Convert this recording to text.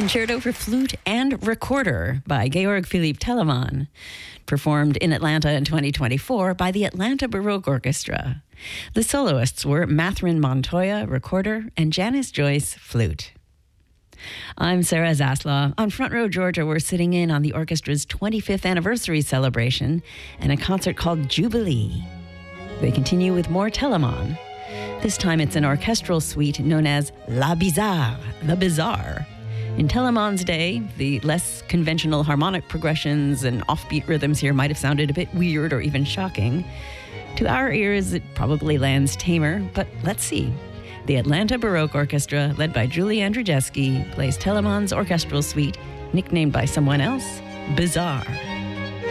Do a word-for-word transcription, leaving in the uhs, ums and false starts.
Concerto for Flute and Recorder by Georg Philipp Telemann, performed in Atlanta in twenty twenty-four by the Atlanta Baroque Orchestra. The soloists were Mathrin Montoya, recorder, and Janice Joyce, flute. I'm Sarah Zaslaw. On Front Row Georgia, we're sitting in on the orchestra's twenty-fifth anniversary celebration and a concert called Jubilee. They continue with more Telemann. This time it's an orchestral suite known as La Bizarre, the Bizarre. In Telemann's day, the less conventional harmonic progressions and offbeat rhythms here might have sounded a bit weird or even shocking. To our ears, it probably lands tamer, but let's see. The Atlanta Baroque Orchestra, led by Julie Andrzejewski, plays Telemann's orchestral suite, nicknamed by someone else, Bizarre.